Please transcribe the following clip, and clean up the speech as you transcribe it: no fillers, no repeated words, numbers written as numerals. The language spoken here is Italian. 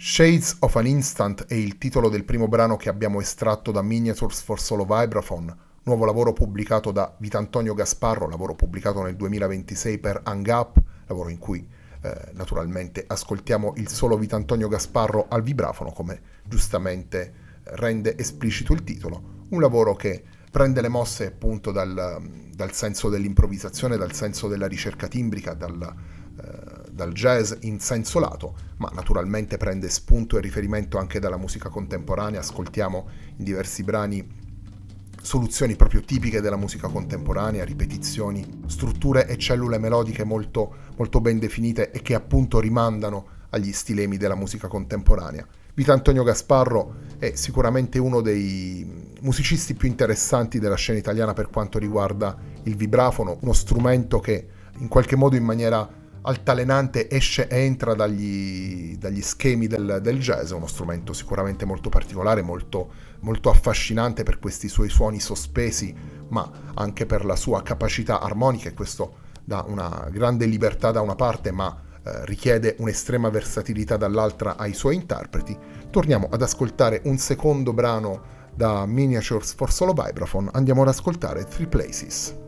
Shades of an Instant è il titolo del primo brano che abbiamo estratto da Miniatures for Solo Vibraphone, nuovo lavoro pubblicato da Vitantonio Gasparro, lavoro pubblicato nel 2026 per Hang Up, lavoro in cui naturalmente ascoltiamo il solo Vitantonio Gasparro al vibrafono, come giustamente rende esplicito il titolo. Un lavoro che prende le mosse appunto dal senso dell'improvvisazione, dal senso della ricerca timbrica, dal jazz in senso lato, ma naturalmente prende spunto e riferimento anche dalla musica contemporanea. Ascoltiamo in diversi brani soluzioni proprio tipiche della musica contemporanea, ripetizioni, strutture e cellule melodiche molto, molto ben definite e che appunto rimandano agli stilemi della musica contemporanea. Vitantonio Gasparro è sicuramente uno dei musicisti più interessanti della scena italiana per quanto riguarda il vibrafono, uno strumento che in qualche modo in maniera altalenante esce e entra dagli schemi del jazz, è uno strumento sicuramente molto particolare, molto, molto affascinante per questi suoi suoni sospesi, ma anche per la sua capacità armonica, e questo dà una grande libertà da una parte, ma richiede un'estrema versatilità dall'altra ai suoi interpreti. Torniamo ad ascoltare un secondo brano da Miniatures for Solo Vibraphone, andiamo ad ascoltare Three Places.